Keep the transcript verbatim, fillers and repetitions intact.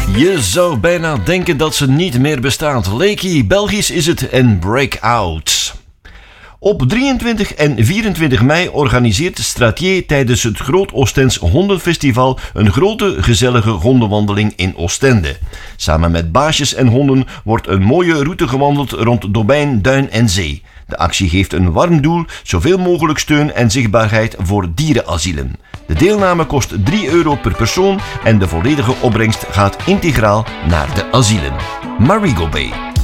Je zou bijna denken dat ze niet meer bestaat. Leaky, Belgisch is het en Breakout. Op drieëntwintig en vierentwintig mei organiseert Stratier tijdens het Groot Ostends Hondenfestival een grote gezellige hondenwandeling in Oostende. Samen met baasjes en honden wordt een mooie route gewandeld rond Dobijn, Duin en Zee. De actie geeft een warm doel, zoveel mogelijk steun en zichtbaarheid voor dierenasielen. De deelname kost drie euro per persoon en de volledige opbrengst gaat integraal naar de asielen. Marigo Bay.